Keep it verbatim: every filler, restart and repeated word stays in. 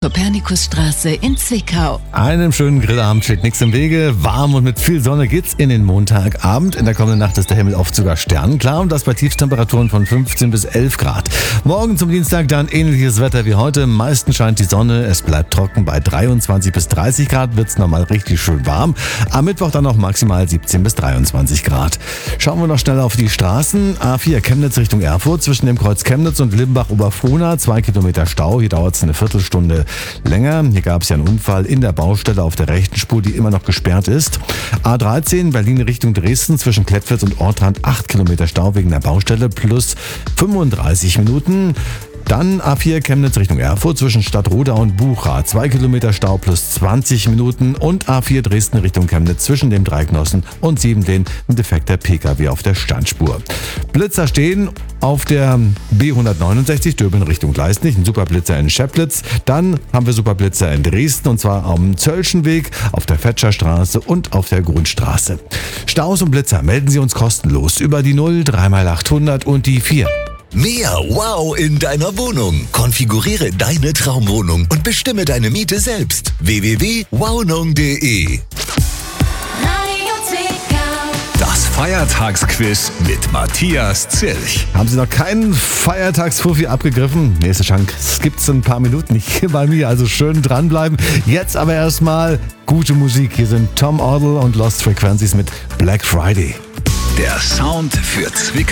Kopernikusstraße in Zwickau. Einem schönen Grillabend steht nichts im Wege. Warm und mit viel Sonne geht's in den Montagabend. In der kommenden Nacht ist der Himmel oft sogar sternenklar und das bei Tiefstemperaturen von fünfzehn bis elf Grad. Morgen zum Dienstag dann ähnliches Wetter wie heute. Am meisten scheint die Sonne. Es bleibt trocken. Bei dreiundzwanzig bis dreißig Grad wird's nochmal richtig schön warm. Am Mittwoch dann noch maximal siebzehn bis dreiundzwanzig Grad. Schauen wir noch schnell auf die Straßen. A vier Chemnitz Richtung Erfurt zwischen dem Kreuz Chemnitz und Limbach-Oberfrohna. Zwei Kilometer Stau. Hier dauert es eine Viertelstunde länger. Hier gab es ja einen Unfall in der Baustelle auf der rechten Spur, die immer noch gesperrt ist. A dreizehn Berlin Richtung Dresden zwischen Klettwitz und Ortrand. acht Kilometer Stau wegen der Baustelle plus fünfunddreißig Minuten. Dann A vier Chemnitz Richtung Erfurt zwischen Stadtroda und Bucha. zwei Kilometer Stau plus zwanzig Minuten. Und A vier Dresden Richtung Chemnitz zwischen dem Dreiknossen und Siebenlehn. Ein defekter P K W auf der Standspur. Blitzer stehen auf der B hundertneunundsechzig Döbeln Richtung Gleisnig. Ein Superblitzer in Scheplitz. Dann haben wir Superblitzer in Dresden und zwar am Zöllschenweg, auf der Fetscherstraße und auf der Grundstraße. Staus und Blitzer melden Sie uns kostenlos über die null drei mal achthundert und die vier. Mehr Wow in deiner Wohnung. Konfiguriere deine Traumwohnung und bestimme deine Miete selbst. w w w punkt wownung punkt de Das Feiertagsquiz mit Matthias Zilch. Haben Sie noch keinen Feiertagsfuffi abgegriffen? Nächste Chance gibt's in ein paar Minuten nicht hier bei mir, also schön dranbleiben. Jetzt aber erstmal gute Musik. Hier sind Tom Odell und Lost Frequencies mit Black Friday. Der Sound für Zwickau.